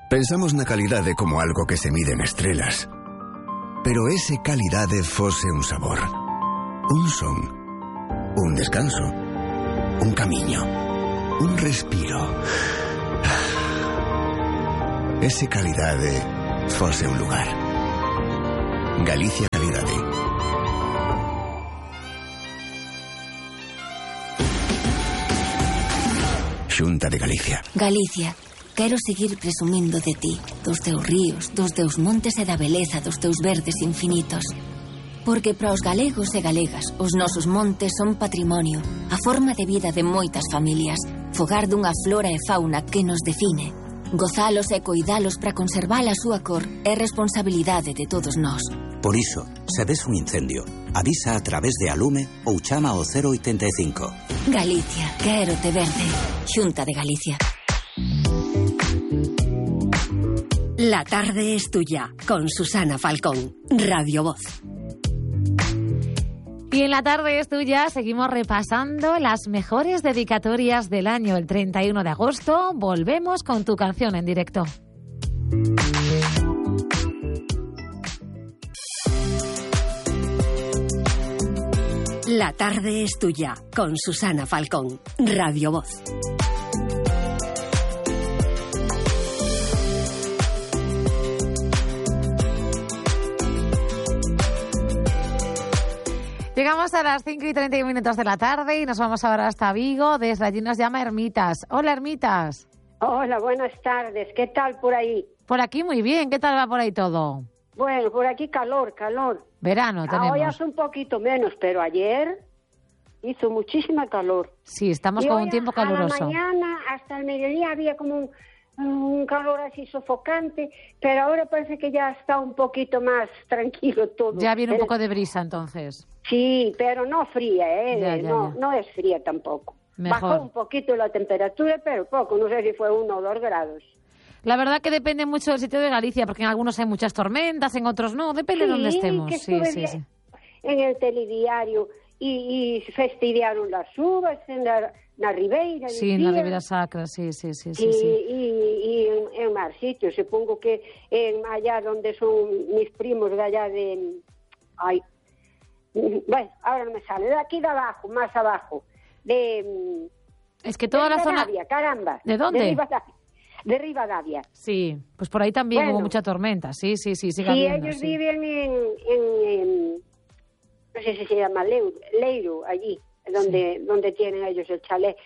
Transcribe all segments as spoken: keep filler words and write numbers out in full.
Pensamos na calidade como algo que se mide en estrelas. Pero ese calidade fose un sabor, un son, un descanso, un camiño, un respiro. Ese calidade fose un lugar. Galicia Calidade. Xunta de Galicia. Galicia, quero seguir presumindo de ti, dos teus ríos, dos teus montes e da beleza dos teus verdes infinitos. Porque para os galegos e galegas, os nosos montes son patrimonio, a forma de vida de moitas familias, fogar dunha flora e fauna que nos define. Gozalos e coidalos para conservar a súa cor é responsabilidade de todos nós. Por iso, se ves un incendio, avisa a través de Alume ou chama ao cero oitenta e cinco. Galicia, quero te verde. Xunta de Galicia. La tarde es tuya, con Susana Falcón, Radio Voz. Y en la tarde es tuya seguimos repasando las mejores dedicatorias del año. El treinta y uno de agosto volvemos con tu canción en directo. La tarde es tuya, con Susana Falcón, Radio Voz. Llegamos a las cinco y treinta y uno minutos de la tarde y nos vamos ahora hasta Vigo. Desde allí nos llama Hermitas. Hola, Hermitas. Hola, buenas tardes. ¿Qué tal por ahí? Por aquí muy bien. ¿Qué tal va por ahí todo? Bueno, por aquí calor, calor. Verano tenemos. Hoy hace un poquito menos, pero ayer hizo muchísima calor. Sí, estamos y con hoy un tiempo a caluroso. A la mañana hasta el mediodía había como un, un calor así sofocante, pero ahora parece que ya está un poquito más tranquilo todo. Ya viene un el... poco de brisa entonces. Sí, pero no fría, ¿eh? Ya, ya, no, ya. no es fría tampoco. Mejor. Bajó un poquito la temperatura, pero poco, no sé si fue uno o dos grados. La verdad que depende mucho del sitio de Galicia, porque en algunos hay muchas tormentas, en otros no, depende sí, de dónde estemos. Que sí, sí, bien sí. En el telediario y, y festiviaron las uvas en la, na Ribeira. Sí, en la Ribeira Sacra, sí, sí, sí. sí, y, sí. y, y en, en más sitios, supongo que en allá donde son mis primos de allá de... Ay, bueno, ahora no me sale, de aquí de abajo, más abajo, de... Es que toda de la zona... caramba. ¿De dónde? De Rivadavia. De Rivadavia. Sí, pues por ahí también bueno, hubo mucha tormenta, sí, sí, sí, sigue sí, habiendo, ellos sí. viven en, en, en, no sé si se llama Leiro, Leiro allí, donde, sí. donde tienen ellos el chalet.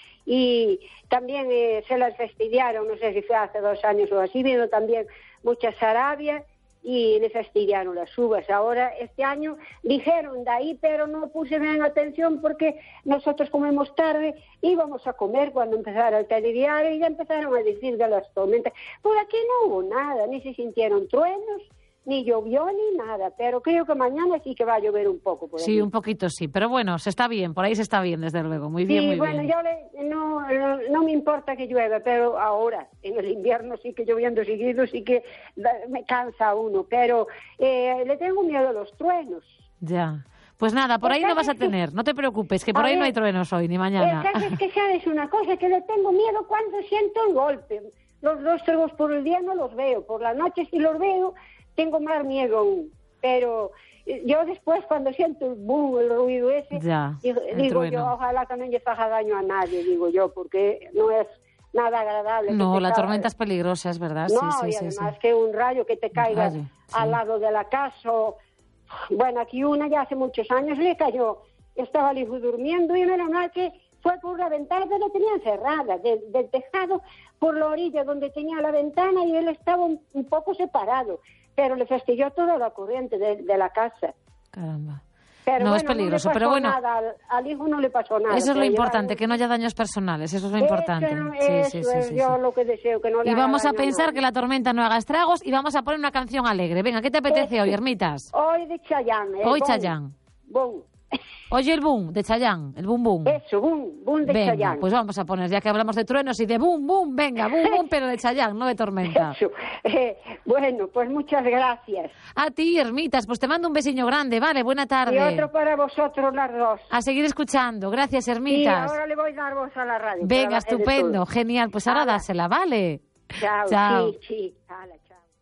Y también eh, se las fastidiaron, no sé si fue hace dos años o así, vino también mucha Sarabia y le fastidiaron las uvas. Ahora, este año, dijeron de ahí, pero no puse bien atención porque nosotros comemos tarde, íbamos a comer cuando empezara el telediario y ya empezaron a decir de las tormentas. Por aquí no hubo nada, ni se sintieron truenos, ni llovió ni nada, pero creo que mañana sí que va a llover un poco. Por sí, aquí. Un poquito sí, pero bueno, se está bien, por ahí se está bien, desde luego, muy bien, sí, muy bueno, bien. yo le, no, no, no me importa que llueva, pero ahora, en el invierno sí que lloviendo seguido, sí que da, me cansa uno, pero eh, le tengo miedo a los truenos. Ya, pues nada, por ahí no vas a tener, no te preocupes, que por ahí no hay truenos hoy, ni mañana. Es que sabes una cosa, que le tengo miedo cuando siento el golpe. Los dos truenos por el día no los veo, por la noche sí los veo, tengo más miedo aún, pero yo después cuando siento el boom, el ruido ese, ya, digo, digo yo, ojalá que no le haga daño a nadie, digo yo, porque no es nada agradable. No, la caiga... tormenta es peligrosa, es verdad. No, sí, sí, y sí, además sí. que un rayo que te caiga rayo, sí. al lado de la casa, o... bueno, aquí una ya hace muchos años le cayó, estaba el hijo durmiendo y menos mal que fue por la ventana, pero la tenían cerrada, de, del tejado por la orilla donde tenía la ventana y él estaba un, un poco separado, pero le fastidió toda la corriente de, de la casa. Caramba. Pero no bueno, es peligroso, no le pasó pero bueno. Nada, al, al hijo no le pasó nada. Eso es lo importante, llevaron... que no haya daños personales, eso es lo importante. Eso, sí, eso sí, sí, es sí, yo sí. lo que deseo, que no le Y haga vamos a daño pensar nadie. que la tormenta no haga estragos y vamos a poner una canción alegre. Venga, ¿qué te apetece Eso. hoy, Hermitas? Hoy de Chayanne. Hoy boom, Chayanne. Boom. Oye, el boom de Chayanne, el boom boom. Eso, boom, boom de venga, Chayanne. pues vamos a poner, ya que hablamos de truenos y de boom boom, venga, boom boom, pero de Chayanne, no de tormenta. Eso. Eh, bueno, pues muchas gracias. A ti, Hermitas, pues te mando un besiño grande, vale, buena tarde. Y otro para vosotros las dos. A seguir escuchando, gracias, Y Hermitas. ahora le voy a dar voz a la radio. Venga, trabajé de estupendo, todo. genial, pues ahora Hala. dásela, ¿vale? Chao, Chao. sí, sí. Hala, chao.